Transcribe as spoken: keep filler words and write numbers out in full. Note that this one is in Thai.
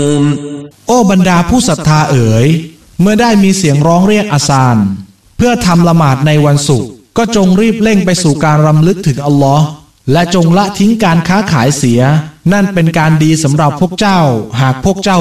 โอ้บรรดาผู้ศรัทธาเอ๋ยเมื่อได้มีเสียงร้องเรียกอาซานเพื่อทำละหมาดในวันศุกร์ก็จงรีบเร่งไปสู่การรำลึกถึงอัลลอฮ์และจงละทิ้งการค้าขายเสียนั่นเป็นการดีสำหรับพวกเจ้าหากพวกเจ้า